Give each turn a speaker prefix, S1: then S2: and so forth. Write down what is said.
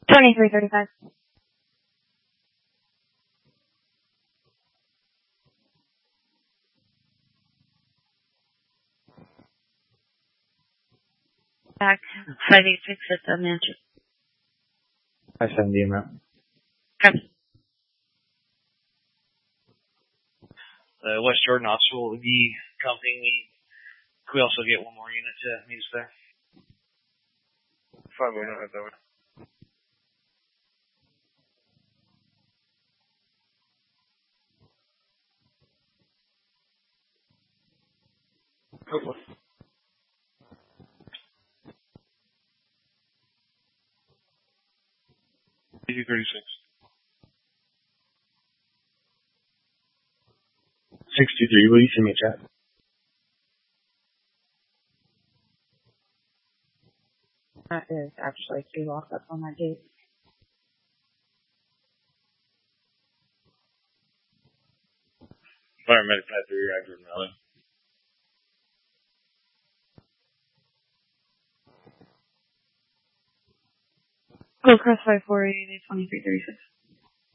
S1: 2335. Back 586 at the mansion.
S2: 570 amount.
S1: Okay.
S3: West Jordan Hospital will be company me. Could we also get one more unit to meet us there?
S4: 509 right there. Hopefully.
S5: $36.
S2: 63, will you send me a chat?
S1: That is actually 3 lockups on that gate.
S4: Paramedic 53, active Valley.
S1: Go across 548, 2336.